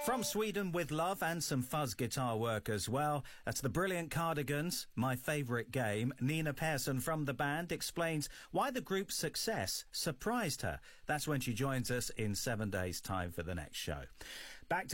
From Sweden with love and some fuzz guitar work as well. That's the Brilliant Cardigans, my favourite game. Nina Persson from the band explains why the group's success surprised her. That's when she joins us in 7 days' time for the next show. Back to